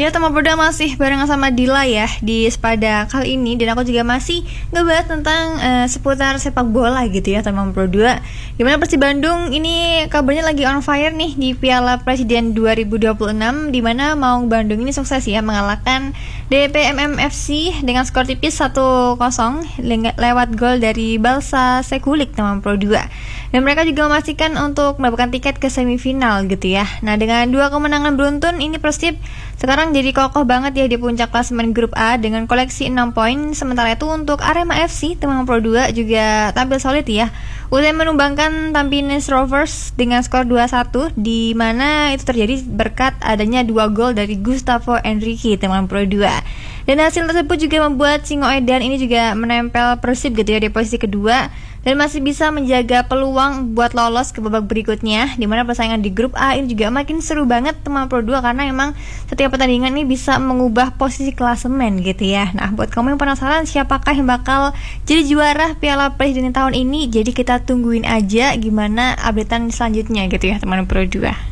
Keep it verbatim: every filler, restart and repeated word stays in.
Ya, teman berdua masih bareng sama Dila ya di Sepada kali ini, dan aku juga masih ngebahas tentang uh, seputar sepak bola gitu ya teman berdua. Gimana Persib Bandung ini kabarnya lagi on fire nih di Piala Presiden dua ribu dua puluh enam, di mana Maung Bandung ini sukses ya mengalahkan D P M M F C dengan skor tipis satu kosong lewat gol dari Balsa Sekulik teman berdua. Dan mereka juga memastikan untuk mendapatkan tiket ke semifinal gitu ya. Nah, dengan dua kemenangan beruntun ini Persib sekarang jadi kokoh banget ya di puncak klasemen grup A dengan koleksi enam poin. Sementara itu untuk Arema F C teman Pro dua juga tampil solid ya, usai menumbangkan Tampines Rovers dengan skor dua satu, di mana itu terjadi berkat adanya dua gol dari Gustavo Enrique teman Pro dua. Dan hasil tersebut juga membuat Singoedan ini juga menempel Persib gitu ya di posisi kedua dan masih bisa menjaga peluang buat lolos ke babak berikutnya, di mana persaingan di grup A ini juga makin seru banget teman Pro dua karena emang setiap pertandingan ini bisa mengubah posisi klasemen gitu ya. Nah, buat kamu yang penasaran siapakah yang bakal jadi juara Piala Presiden tahun ini, jadi kita tungguin aja gimana updatean selanjutnya gitu ya teman Pro dua.